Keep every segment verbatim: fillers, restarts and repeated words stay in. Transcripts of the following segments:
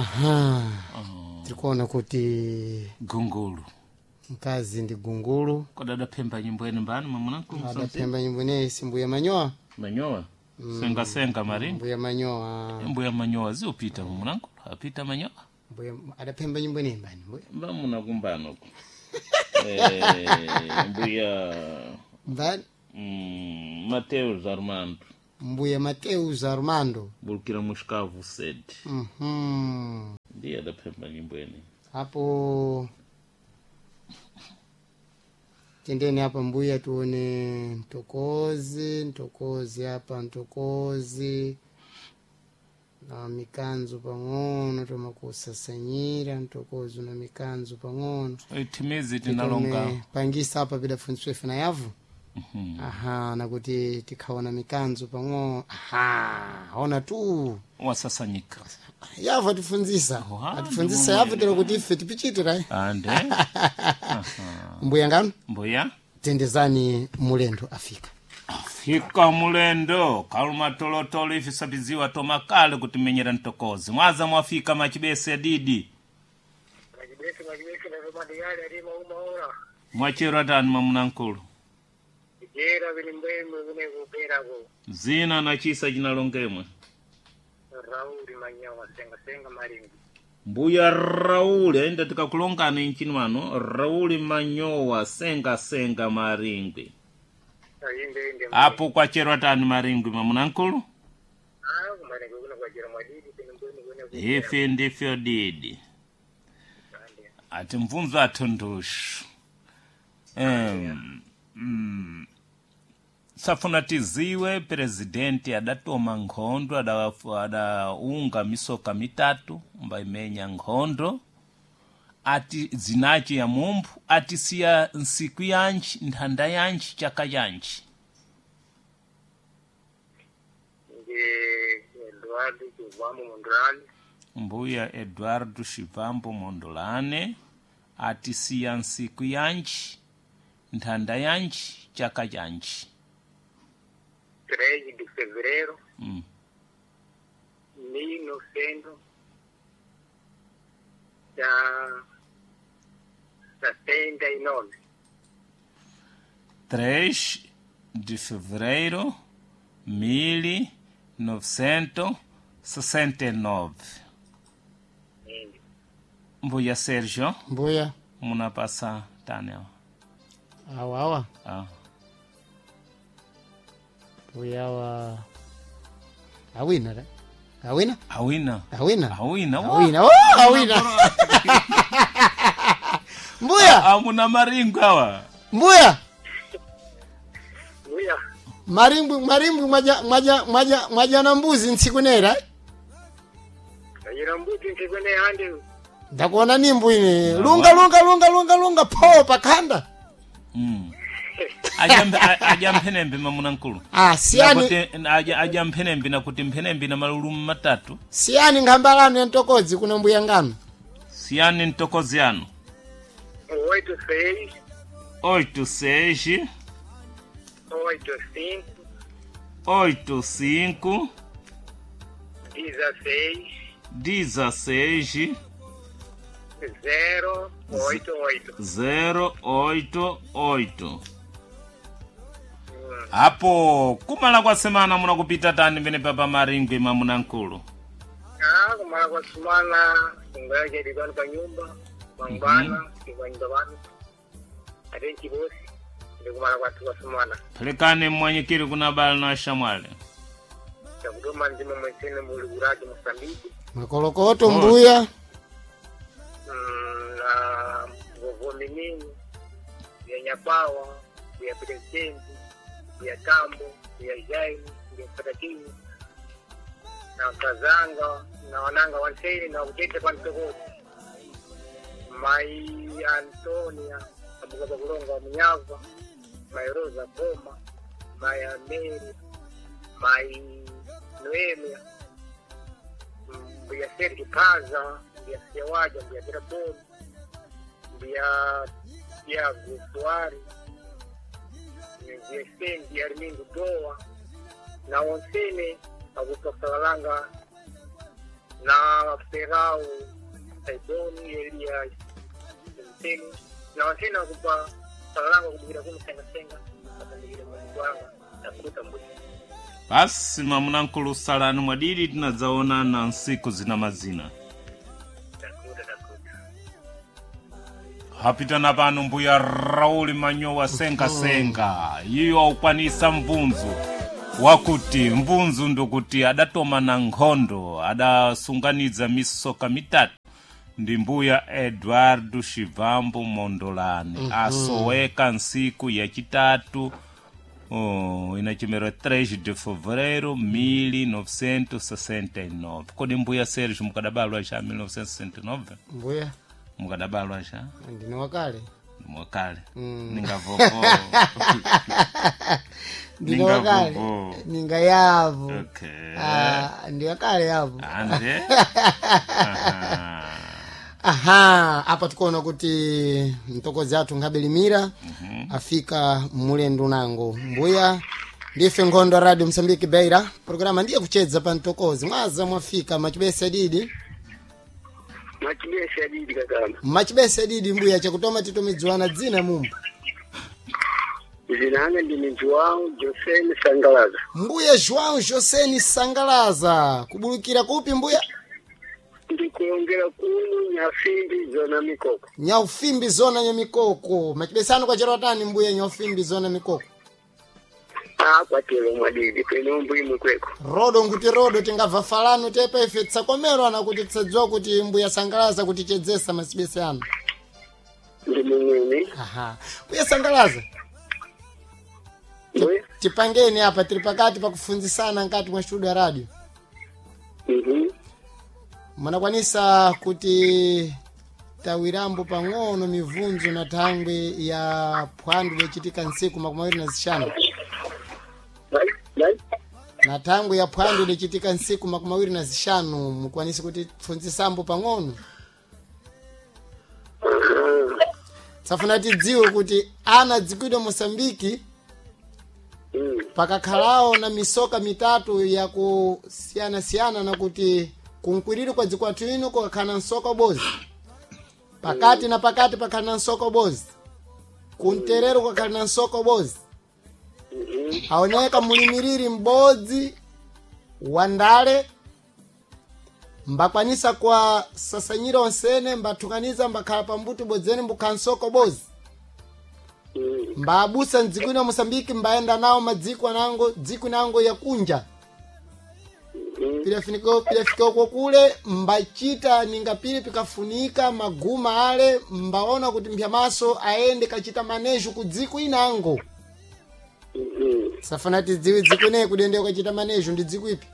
aha uh, tikuona kuti gungulu mkazi ndi gungulu kodada pemba nyimbo ene mbani mamunanku ada pemba nyimbo ene simbuya manyoa manyoa mm. senga senga marini mbuya manyoa mbuya manyoa ziopita mamunanku apita manyoa mbuya ada pemba nyimbo ene mbani mbuya mbamuna kumbano eh mbuya mbani mm, Mateus Armando mbuya Mateus Armando bulkira mushkavu said mhm ndiye ada pemba nyimbo ene hapo tendeni hapa mbuya tuone ntokozi ntokozi hapa ntokozi na mikanzo pang'ono tomakusasanyira ntokozi na mikanzo pang'ono itimizi tinalonga pangisa hapa bila funzwe fina yavu mhm aha na kuti tikhaona mikanzo pang'ono aha ona tu wasasanyika yavu atifunzisa Wow, atifunzisa yavu tero kuti ife tipichitira ande mbuya ngano mbuya tendezani mulendo afika fika mulendo kaluma tolotolo ifisabiziwa tomakale kutimenyera ntokozi mwaza mwafika machibese didi Machibese machibese na romadi yale alima umaora. mwachero tani mamunankulu Jera vini mbwemwe vine kupera ko. zina na chisa jinalongemwe Rauli manyawa senga senga maringi. mbuya Rauli aenda tikakulongana nchini wano Rauli manyowa senga senga maringwi Ayinde inde. hapo kwa chero tani maringwi mamunankulu Ah, kumane kuna kwa jera mwadidi vini mbwemwe vine kupera. ife ndifyo didi ati mvunzo atondoshu um, mm, safunatiziwe presidenti adatoma nkhondo adaunga misoka mitatu mbaimenya nkhondo ati zinachi ya mumbu ati siya nsiku yanchi nthanda yanchi chaka yanchi Nge Eduardo Kivamo Mondrali. mbuya Eduardo Shivambo Mondolane ati siya nsiku yanchi nthanda yanchi chaka yanchi três de fevereiro mm. mil e novecentos da setenta e nove. três de fevereiro mil novecentos e sessenta e nove. Mbuya Sergio mbuya munapasa tane awa awa ah mbuya wa awina da awina awina awina awina awina oh awina mbuya amuna maringu hawa mbuya Uya, marimbu marimbu maja maja maja maja na mbuzi nsikunera ayira mbuti nsikone hande. ndakuona nimbu ine lunga lunga lunga lunga lunga po pakanda mm ajambe ajampenembe mamuna nkulu ah siani aja ajampenembe na kuti mpenembe na malulumu matatu siani ngambalano ya ntokozi kuna mbuya ngano siani ntokozi yanu Oito seis, oito seis oito cinco, oito cinco dezesseis, dezesseis zero oito oito. zero oito oito. Hapo kumala kwa semana muna kupita tani mbene papa maringwe mamuna nkulu. Ah, kumala kwa semana kungaje dibani kwa nyumba, mambana, kwa nyumba bani. Adenki bosi, ndio kumala kwa kwa semana. Pelekane mwanyikiri kuna bala na shamwale. Takudoma ndimo mwitene muli guraji Mosambiki. makolokoto mbuya Mm, na govomi nini ya nyapawa ya presidenti ya tambo ya jaini ya fatakini na kazanga na wananga wanseni na ujete kwa ntogoti mai Antonia abuga kulonga mnyava mai Rosa Boma mai Ameri mai Noemia ya Sergi Kaza ya Sewaja ya Drabon ya ya Gusuari ya Sendi ya Armindu Doa na wonsene abutosalanga na Ferao Saidoni Elia Mteni na wasina kupa salama kubugira kumu senga senga atandigire mwanga takuta mbuzi. Basi mamunankulu salani mwadidi tunazaona na nsiku zina mazina. Takuta takuta. Hapita na pano mbuya Rauli Manyowa senga senga. Iyo ukwanisa mbunzu. Wakuti mbunzu ndukuti adatoma na nkhondo adasunganiza misoka mitatu ndi mbuya Eduardo Shivambu Mondolani mm -hmm. asoweka nsiku ya chitatu oh, ina chimero três de fevereiro mil novecentos e sessenta e nove. Kodi mbuya Sérgio mukadabalwa cha mil novecentos e sessenta e nove? Mbuya mukadabalwa cha ndine wakale mwakale mm. ningavovo ndine wakale ninga yavu okay ah ndi wakale yavu ande aha aha apa tukoona kuti mtokozi athu Ngabelimira mm -hmm. afika mulendo nango mbuya ndife Nkhondo Radio Msambiki Beira programa ndiye kuchedza pa mtokozi mwaza mwafika machibese didi Machibese didi kakama machibese didi mbuya chakutoma titomidziwana dzina mumba zinanga ndine João José Sangalaza mbuya João José Sangalaza kubulukira kupi mbuya ndikuongera kuno Nyafimbi zona Mikoko Nyafimbi zona ya Mikoko machibesano kwa jerotani mbuya Nyafimbi zona Mikoko ah kwa telo mwadidi kweno mbuyi mukweko rodo nguti rodo tingava falano tepa ifetsa komero ana kuti tsadzwa kuti mbuya Sangalaza kuti chedzesa masibese ano ndimene aha mbuya Sangalaza mbuya tipangeni hapa tiri pakati pakufunzisana ngati mwa studio radio mhm mwanakwanisa kuti tawirambo pang'ono mivunzo na thangwe ya phwando lechitika nsiku makumi mawiri na zishanu na thangwe ya phwando lechitika nsiku makumi mawiri na zishanu mukwanisa kuti funzisambo pang'ono safuna tidziwe kuti ana dzikwidwa Mosambiki pakakhalao na misoka mitatu ya kusiyana siyana na kuti kunkwiriri kwa dzikwatu ino kwa kana nsoko bozi pakati na pakati pakana nsoko bozi kunterero kwa kana nsoko bozi haoneka mulimiriri mbodzi wandale mbakwanisa kwa sasanyira onsene mbatukaniza mbakhala pambuto bodzeni mbukhansoko bozi mbabusa ndzikwino Mosambiki mbaenda nao madziko nango dziko nango ya kunja pila finiko pila fikoko kule mbachita ningapili pikafunika maguma ale mbaona kuti mpyamaso aende kachita manejo kudziko inango safanati dziwi dziko ne kudende kachita manejo ndi dziko ipi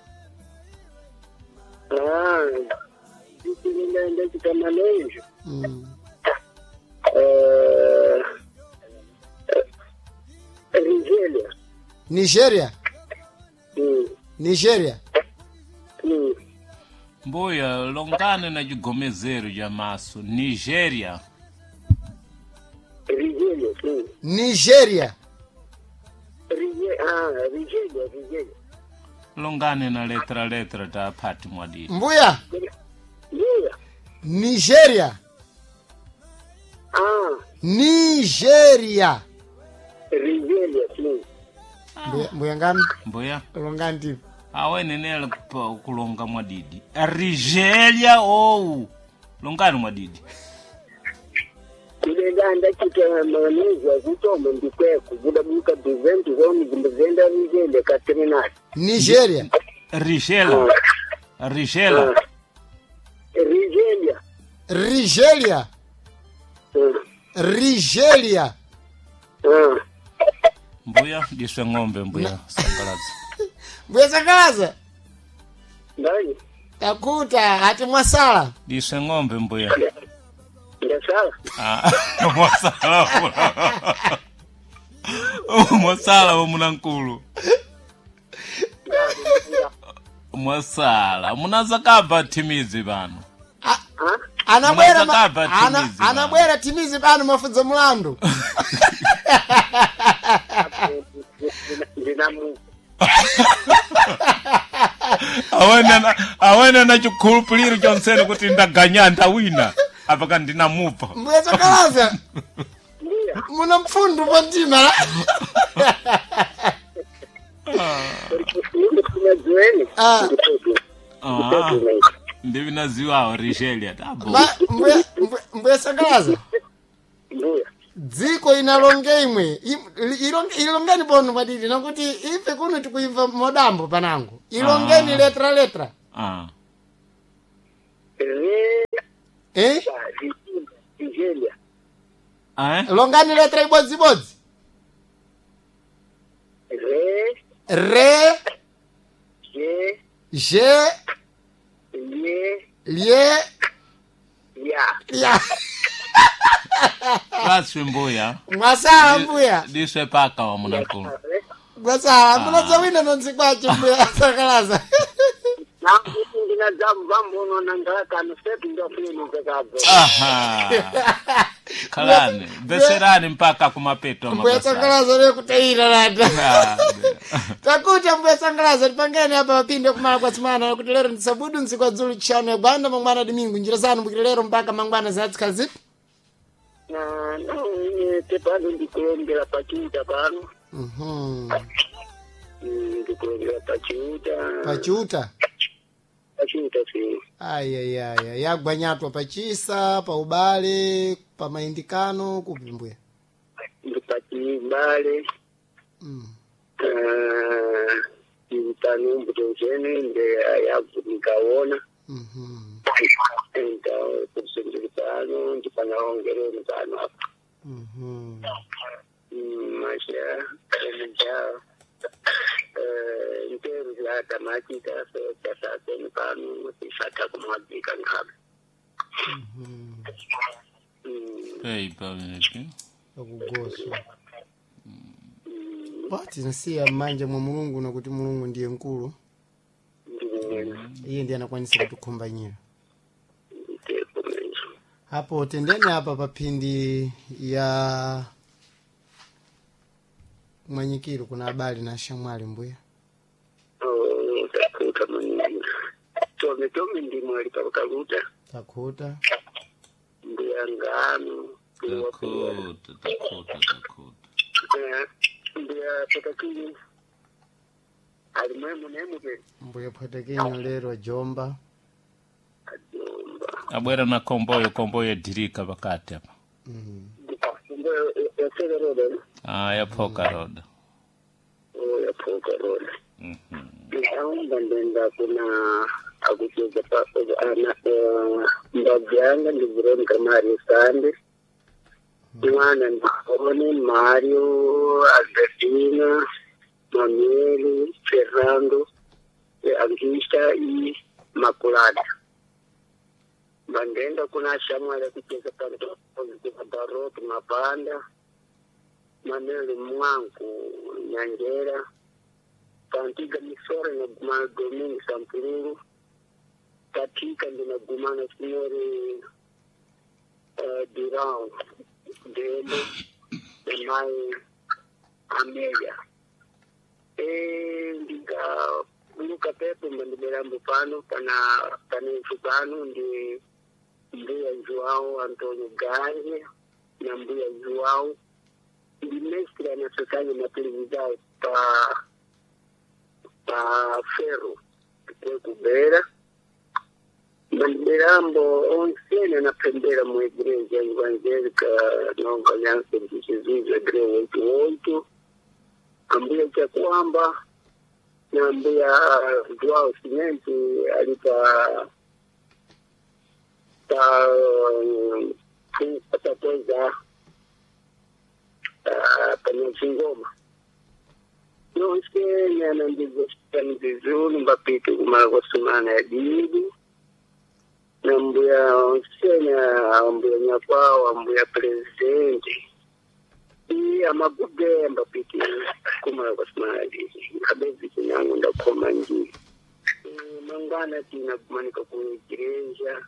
ah dziko nenda kachita manejo mm. eh Nigeria Nigeria mm. Nigeria mm. mbuya longane na chigomezero ja maso Nigeria Nigeria mm. Nigeria Nigeria ah Nigeria Nigeria longane na letra letra ta phati mwadidi mbuya mbuya Nigeria ah Nigeria Nigeria mm. mbuya mbuya ngami mbuya longani tipo awene nela kulonga mwadidi Nigeria ou longani mwadidi kudenda ndachita manejo kutoma ndikweko kuda buka duzentu zoni zimbezenda Nigeria katerminal Nigeria Rigela Rigela Nigeria Nigeria Nigeria ah mbuya diswe ng'ombe mbuya Sangalaza mbuya Sangalaza ndani takuta hati mwasala diswe ng'ombe mbuya ndasala ah mwasala oh mwasala omunankulu mwasala munazakaba timizi bano anabwera ana anabwera timizi bano mafudzo mulando ndinamu awena awena na chikhulupiriro chonsene kuti ndaganya ndawina apa kandi namupa mbuya Tsakalaza muna mpfundu pantima la ah ah ndivi naziwa Rigelia tabo mbuya mbuya Tsakalaza dziko inalonge imwe ilongeni bono madidi nakuti ife kuno tikuimva modambo panango ilongeni letra letra ah eh Rigelia eh longani letra ibodzi ibodzi re re je je ye lie ya ya basi mbuya mwasala mbuya diswe paka wa munakulu mwasala mbona zawina nonzi kwache mbuya Tsakalaza na ndina jamu bambono na ngalaka no step ndo fino kakazo aha kalane beserani mpaka kumapeto mbuya Tsakalaza leo kutaira lada takuta mbuya Tsakalaza tipangeni hapa wapinde kumala kwa simana kuti lero ndisabudu nsikwa dzulu chano banda mangwana dimingu njira zanu mbukire lero mpaka mangwana zatsika zipi na no ni tepano ndikulombera pachuta pano mhm ndikulombera pachuta pachuta pachuta si ayayaya yagwanyatwa pachisa pa ubale pa maindikano kupi mbuya ndipati mbale mm eh ndipano mbutozene nde yabu nikaona mhm então kusindiripano ndipana ongero mtano hapa mhm mas ya já eh inteiro já da máquina se está sendo pano se saca como a dica nada mhm hey paveki akugoso bati nasiya manje mwa Mulungu nakuti Mulungu ndiye nkulu iye ndiye anakwanisa kutukombanyira hapo tendeni hapa papindi ya Mwanyikiro kuna habari na shamwali mbuya oh takuta mwenyewe tome tome ndimo alipakaruta takuta ndia ngano takuta takuta takuta eh ndia patakini alimwemo nemo ke mbuya patakinyo lero jomba ajomba abwera na komboyo komboyo dirika bakati hapa mhm ndio yasema roda ah ya poka roda oh ya poka roda mhm naomba ndenda kuna akucheza papo ana ndabyanga ndivureni kamari sande mwana ndikone Mario Albertina Mameli Fernando e Angista i Makulada bandenda kuna shamwale kucheza papo kwa Barot Mapanda Maneli Mwangu Nyangera Kantiga misore na gumana Domingo Sampuru katika ndina gumana signore uh, Durão Dele e mai Amelia e ndiga luka pepe mbandiberambo pano pana pana mfupano ndi mbuya João Antônio Gare na mbuya João ndi mestre na sokani na televisão pa pa ferro kwa kubera Bandirambo onsene na pendera mu igreja evangélica Nova Aliança de Jesus igreja oito oito ambuya cha kwamba na ambuya João Simenti alipa ta ta coisa pana Chingoma no iske na ndizo kana dizulu mbapito kuma kwasumana ya dibu na mbuya sena ambuya nyapao ambuya presidente i amagude mbapito kuma kwasumana ya dibu kabezi kinangu ndakoma nji mangana tina kumanika kuikirenja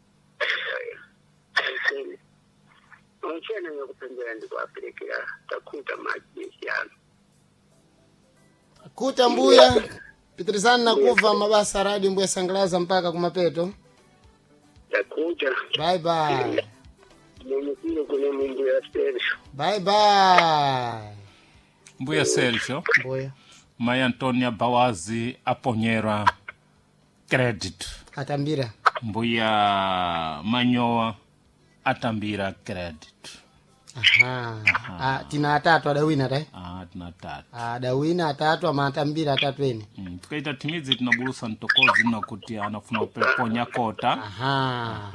sena onsena ngakupembera ndiko Afrika takuta maji yano kuta mbuya pitirizani na kuva mabasa radio mbuya sangalaza mpaka kumapeto. Takuja. Bye bye. Mwenyekile kuna Mbuya Sergio. Bye bye. Mbuya Sergio. Mbuya. Maya Antonia Bawazi aponyera credit. Atambira. Mbuya Manyoa atambira credit. Aha. Aha. Ah, tina atatu adawina tai? Ah, tina atatu. Ah, adawina atatu ama atambira atatu ene. Mm, tukaita timizi tunaburusa ntokozi na kuti anafuna upeponya kota. Aha.